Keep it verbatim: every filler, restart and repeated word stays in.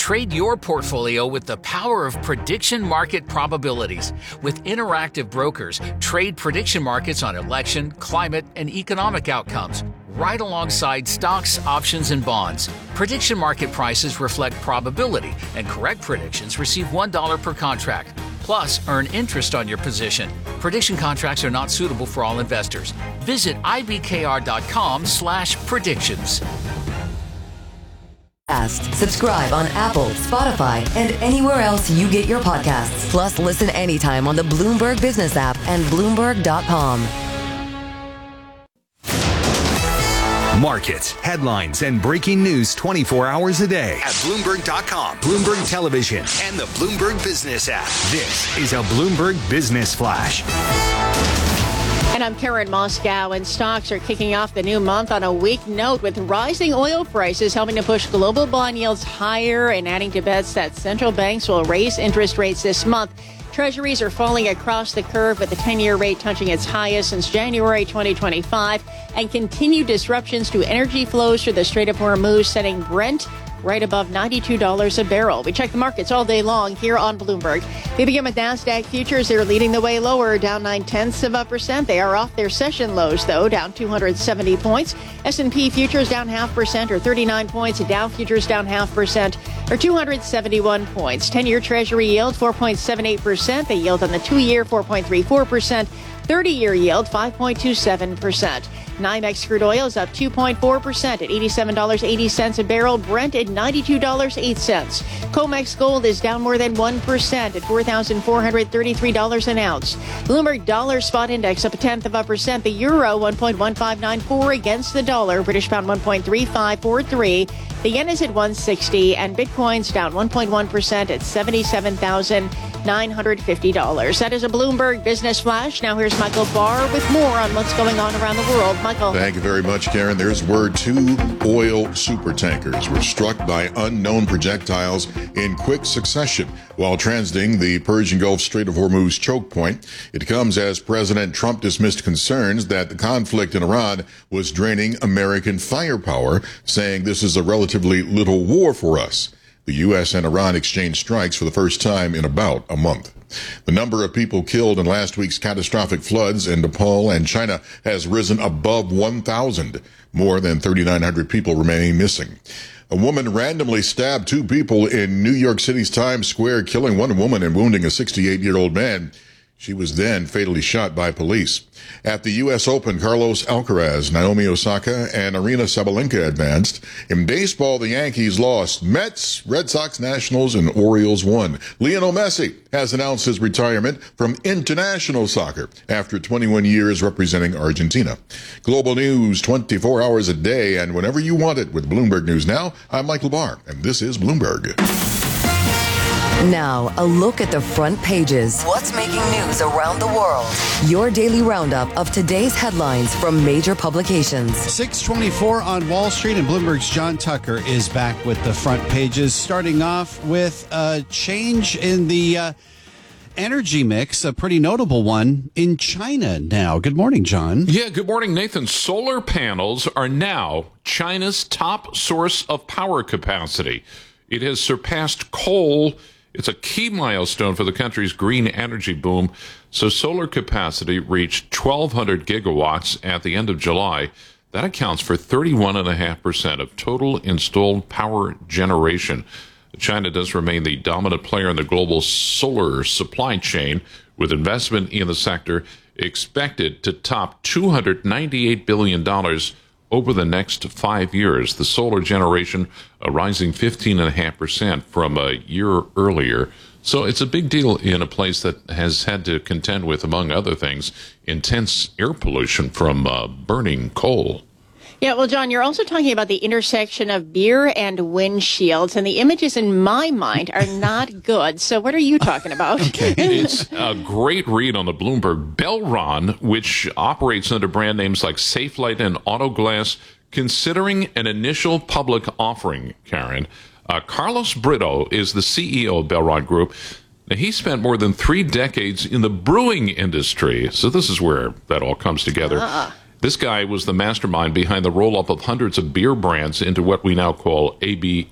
Trade your portfolio with the power of prediction market probabilities. With interactive brokers, trade prediction markets on election, climate, and economic outcomes, right alongside stocks, options, and bonds. Prediction market prices reflect probability, and correct predictions receive one dollar per contract. Plus, earn interest on your position. Prediction contracts are not suitable for all investors. Visit ibkr.com slash predictions. Subscribe on Apple, Spotify, and anywhere else you get your podcasts. Plus, listen anytime on the Bloomberg Business app and Bloomberg dot com. Markets, headlines, and breaking news twenty-four hours a day at Bloomberg dot com, Bloomberg Television, and the Bloomberg Business app. This is a Bloomberg Business Flash. And I'm Karen Moscow, and stocks are kicking off the new month on a weak note with rising oil prices helping to push global bond yields higher and adding to bets that central banks will raise interest rates this month. Treasuries are falling across the curve with the ten-year rate touching its highest since January twenty twenty-five, and continued disruptions to energy flows through the Strait of Hormuz setting Brent right above ninety-two dollars a barrel. We check the markets all day long here on Bloomberg. We begin with NASDAQ futures. They're leading the way lower, down nine-tenths of a percent. They are off their session lows, though, down two hundred seventy points. S and P futures down half percent or thirty-nine points. Dow futures down half percent or two hundred seventy-one points. ten-year Treasury yield four point seven eight percent. The yield on the two-year four point three four percent. thirty-year yield five point two seven percent. NYMEX crude oil is up two point four percent at eighty-seven dollars and eighty cents a barrel. Brent at ninety-two dollars and eight cents. COMEX gold is down more than one percent at four thousand four hundred thirty-three dollars an ounce. Bloomberg dollar spot index up a tenth of a percent. The euro one point one five nine four against the dollar. British pound one point three five four three. The yen is at one sixty, and Bitcoin's down one point one percent at seventy-seven thousand nine hundred fifty dollars. That is a Bloomberg Business Flash. Now here's Michael Barr with more on what's going on around the world. Michael. Thank you very much, Karen. There's word two oil supertankers were struck by unknown projectiles in quick succession while transiting the Persian Gulf Strait of Hormuz choke point. It comes as President Trump dismissed concerns that the conflict in Iran was draining American firepower, saying this is a relatively little war for us. The U S and Iran exchanged strikes for the first time in about a month. The number of people killed in last week's catastrophic floods in Nepal and China has risen above one thousand, more than thirty-nine hundred people remaining missing. A woman randomly stabbed two people in New York City's Times Square, killing one woman and wounding a sixty-eight-year-old man. She was then fatally shot by police. At the U S Open, Carlos Alcaraz, Naomi Osaka, and Aryna Sabalenka advanced. In baseball, the Yankees lost. Mets, Red Sox, Nationals, and Orioles won. Lionel Messi has announced his retirement from international soccer after twenty-one years representing Argentina. Global news twenty-four hours a day and whenever you want it with Bloomberg News Now. I'm Michael Barr, and this is Bloomberg. Now, a look at the front pages. What's making news around the world? Your daily roundup of today's headlines from major publications. six twenty-four on Wall Street, and Bloomberg's John Tucker is back with the front pages, starting off with a change in the uh, energy mix, a pretty notable one in China now. Good morning, John. Yeah, good morning, Nathan. Solar panels are now China's top source of power capacity. It has surpassed coal. It's a key milestone for the country's green energy boom. So solar capacity reached twelve hundred gigawatts at the end of July. That accounts for thirty-one point five percent of total installed power generation. China does remain the dominant player in the global solar supply chain, with investment in the sector expected to top two hundred ninety-eight billion dollars over the next five years. The solar generation uh, rising fifteen point five percent from a year earlier. So it's a big deal in a place that has had to contend with, among other things, intense air pollution from uh, burning coal. Yeah, well, John, you're also talking about the intersection of beer and windshields, and the images in my mind are not good. So what are you talking about? Okay. It's a great read on the Bloomberg. Belron, which operates under brand names like Safelite and Autoglass, considering an initial public offering, Karen. Uh, Carlos Brito is the C E O of Belron Group. Now, he spent more than three decades in the brewing industry, so this is where that all comes together. Ah. This guy was the mastermind behind the roll-up of hundreds of beer brands into what we now call A B